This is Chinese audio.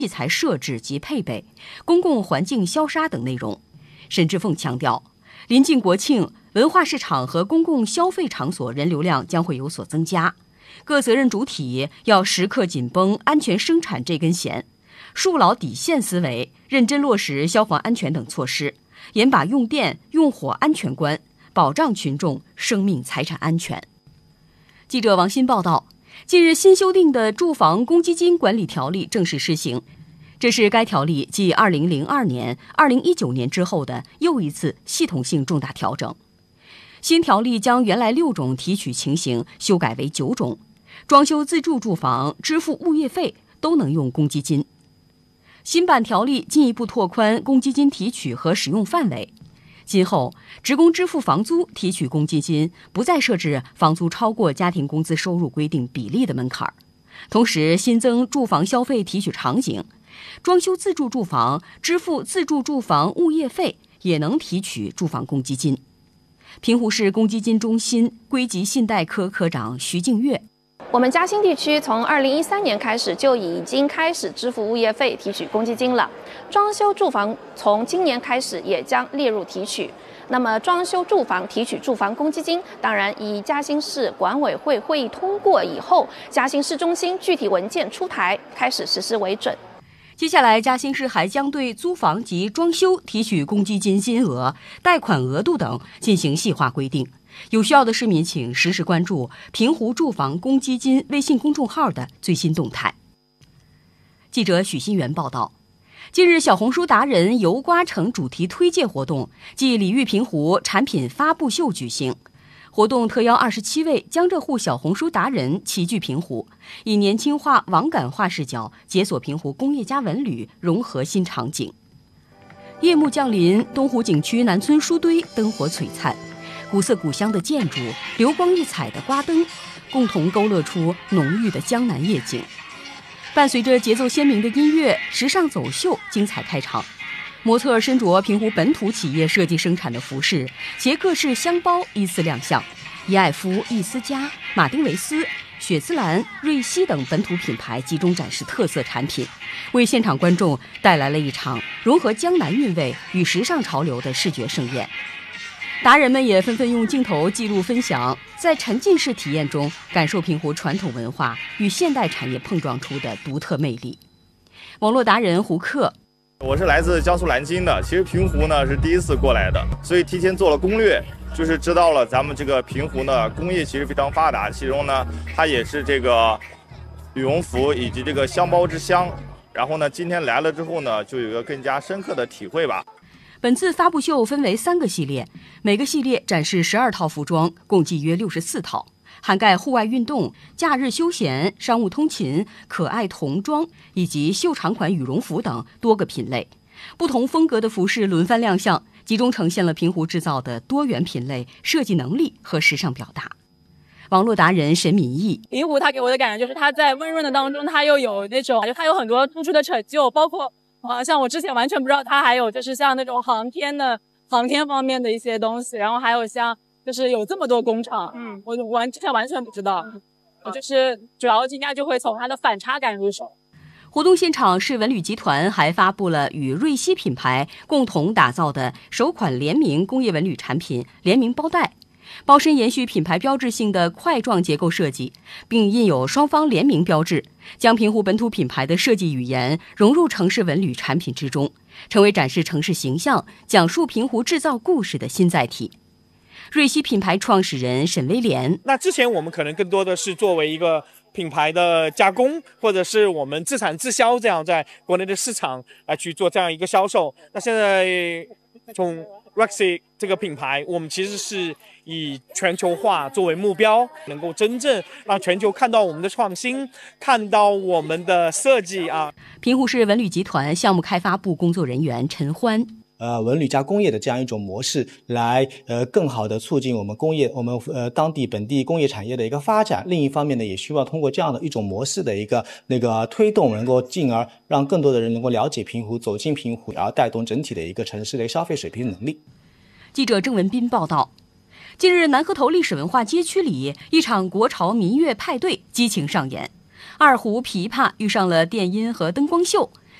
器材设置及配备、公共环境消杀等内容。沈志凤强调，临近国庆，文化市场和公共消费场所人流量将会有所增加，各责任主体要时刻紧绷安全生产这根弦，树牢底线思维，认真落实消防安全等措施，严把用电用火安全关，保障群众生命财产安全。记者王鑫报道，近日新修订的住房公积金管理条例正式施行，这是该条例继2002年、2019年之后的又一次系统性重大调整。新条例将原来6种提取情形修改为9种，装修自住住房、支付物业费都能用公积金。新版条例进一步拓宽公积金提取和使用范围，今后职工支付房租提取公积金不再设置房租超过家庭工资收入规定比例的门槛，同时新增住房消费提取场景，装修自住住房、支付自住住房物业费也能提取住房公积金。平湖市公积金中心归集信贷科科长徐静月， 我们嘉兴地区从2013年开始就已经开始支付物业费提取公积金了，装修住房从今年开始也将列入提取。那么装修住房提取住房公积金，当然以嘉兴市管委会会议通过以后，嘉兴市中心具体文件出台开始实施为准。 接下来，嘉兴市还将对租房及装修提取公积金金额、贷款额度等进行细化规定。有需要的市民请实时关注平湖住房公积金微信公众号的最新动态。记者许新元报道，近日小红书达人游瓜城主题推介活动暨礼遇平湖产品发布秀举行。活动特邀27位江浙沪小红书达人齐聚平湖，以年轻化、网感化视角解锁平湖工业加文旅融合新场景。夜幕降临，东湖景区南村书堆灯火璀璨，古色古香的建筑、流光溢彩的瓜灯，共同勾勒出浓郁的江南夜景。伴随着节奏鲜明的音乐，时尚走秀精彩开场。模特身着平湖本土企业设计生产的服饰，携各式香包依次亮相。伊艾夫、易思佳、马丁维斯、雪姿兰、瑞希等本土品牌集中展示特色产品，为现场观众带来了一场融合江南韵味与时尚潮流的视觉盛宴。达人们也纷纷用镜头记录分享，在沉浸式体验中感受平湖传统文化与现代产业碰撞出的独特魅力。网络达人胡克， 我是来自江苏南京的，其实平湖呢是第一次过来的，所以提前做了攻略，就是知道了咱们这个平湖呢工业其实非常发达，其中呢它也是这个羽绒服以及这个香包之乡。然后呢今天来了之后呢，就有一个更加深刻的体会吧。 本次发布秀分为3个系列，每个系列展示12套服装，共计约64套，涵盖户外运动、假日休闲、商务通勤、可爱童装以及秀场款羽绒服等多个品类。不同风格的服饰轮番亮相，集中呈现了平湖制造的多元品类、设计能力和时尚表达。网络达人沈敏义， 平湖它给我的感觉就是它在温润的当中，它又有那种，它有很多突出的成就，包括像我之前完全不知道它还有就是像那种航天方面的一些东西，然后还有像就是有这么多工厂，我之前完全不知道，我就是主要应该就会从它的反差感入手。 活动现场，市文旅集团还发布了与瑞希品牌共同打造的首款联名工业文旅产品联名包袋，包身延续品牌标志性的块状结构设计，并印有双方联名标志，将平湖本土品牌的设计语言融入城市文旅产品之中，成为展示城市形象、讲述平湖制造故事的新载体。瑞希品牌创始人沈威廉， 那之前我们可能更多的是作为一个品牌的加工，或者是我们自产自销，这样在国内的市场来去做这样一个销售。那现在从 Rexy 这个品牌，我们其实是以全球化作为目标，能够真正让全球看到我们的创新，看到我们的设计啊。 平湖市文旅集团项目开发部工作人员陈欢， 文旅加工业的这样一种模式，来更好的促进我们当地本地工业产业的一个发展。另一方面呢，也希望通过这样的一种模式的一个推动，能够进而让更多的人能够了解平湖，走进平湖，然后带动整体的一个城市的消费水平能力。 记者郑文斌报道。近日，南河头历史文化街区里，一场国潮民乐派对激情上演，二胡、琵琶遇上了电音和灯光秀，